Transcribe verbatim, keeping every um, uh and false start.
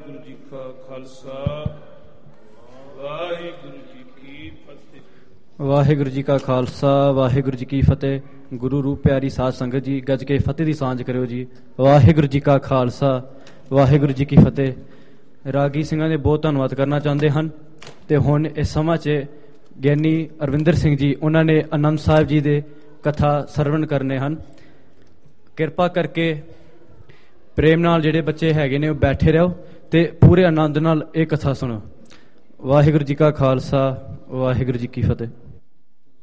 ਵਾਹਿਗੁਰੂ ਜੀ ਕਾ ਖਾਲਸਾ ਵਾਹਿਗੁਰੂ ਜੀ ਕੀ ਫਤਿਹ। ਵਾਹਿਗੁਰੂ ਜੀ ਕਾ ਖਾਲਸਾ ਵਾਹਿਗੁਰੂ ਜੀ ਕੀ ਫਤਿਹ। ਗੁਰੂ ਰੂਪ ਪਿਆਰੀ ਸਾਧ ਸੰਗਤ ਜੀ, ਗੱਜ ਕੇ ਫਤਿਹ ਦੀ ਸਾਂਝ ਕਰਿਓ ਜੀ। ਵਾਹਿਗੁਰੂ ਜੀ ਕਾ ਖਾਲਸਾ ਵਾਹਿਗੁਰੂ ਜੀ ਕੀ ਫਤਿਹ। ਰਾਗੀ ਸਿੰਘਾਂ ਦੇ ਬਹੁਤ ਧੰਨਵਾਦ ਕਰਨਾ ਚਾਹੁੰਦੇ ਹਨ। ਅਤੇ ਹੁਣ ਇਸ ਸਮਾਂ 'ਚ ਗਿਆਨੀ ਅਰਵਿੰਦਰ ਸਿੰਘ ਜੀ, ਉਹਨਾਂ ਨੇ ਆਨੰਦ ਸਾਹਿਬ ਜੀ ਦੇ ਕਥਾ ਸਰਵਣ ਕਰਨੇ ਹਨ। ਕਿਰਪਾ ਕਰਕੇ ਪ੍ਰੇਮ ਨਾਲ ਜਿਹੜੇ ਬੱਚੇ ਹੈਗੇ ਨੇ ਉਹ ਬੈਠੇ ਰਹੋ ਅਤੇ ਪੂਰੇ ਆਨੰਦ ਨਾਲ ਇਹ ਕਥਾ ਸੁਣੋ। ਵਾਹਿਗੁਰੂ ਜੀ ਕਾ ਖਾਲਸਾ ਵਾਹਿਗੁਰੂ ਜੀ ਕੀ ਫਤਿਹ।